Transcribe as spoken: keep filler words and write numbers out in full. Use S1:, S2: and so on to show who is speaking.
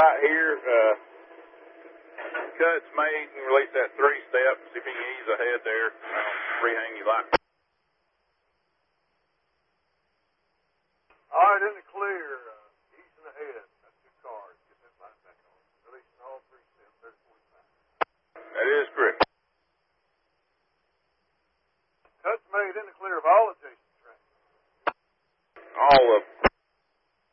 S1: right here. Uh, cut's made and release that three step. See if you can ease ahead there. Uh, rehang your light.
S2: All right, in the clear. Uh, easing ahead. That's two cars. Get that light back on. Releasing all three steps. thirty, forty-five.
S1: That is correct.